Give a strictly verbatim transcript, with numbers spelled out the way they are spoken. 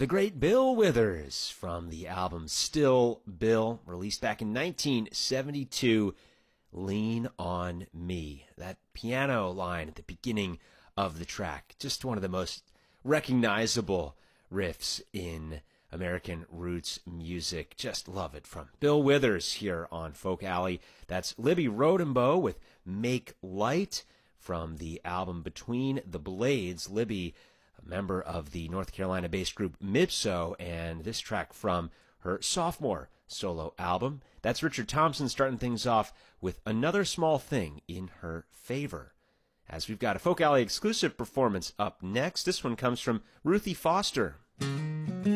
The great Bill Withers from the album Still Bill, released back in nineteen seventy-two, Lean on Me. That piano line at the beginning of the track, just one of the most recognizable riffs in American roots music. Just love it from Bill Withers here on Folk Alley. That's Libby Rodenboe with Make Light from the album Between the Blades. Libby, a member of the North Carolina-based group Mipso, and this track from her sophomore solo album. That's Richard Thompson starting things off with Another Small Thing in Her Favor. As we've got a Folk Alley exclusive performance up next, this one comes from Ruthie Foster.